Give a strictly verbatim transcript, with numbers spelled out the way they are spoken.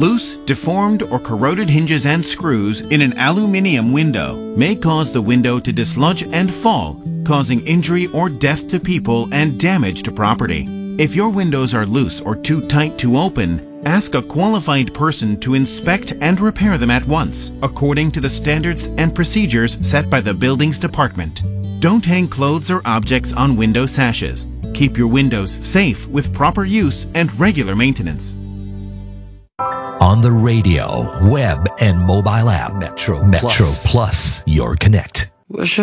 Loose, deformed, or corroded hinges and screws in an aluminum window may cause the window to dislodge and fall, causing injury or death to people and damage to property. If your windows are loose or too tight to open, ask a qualified person to inspect and repair them at once, according to the standards and procedures set by the Buildings Department. Don't hang clothes or objects on window sashes. Keep your windows safe with proper use and regular maintenance. On the radio, web, and mobile app, Metro, Metro Plus, Plus your connect. Wish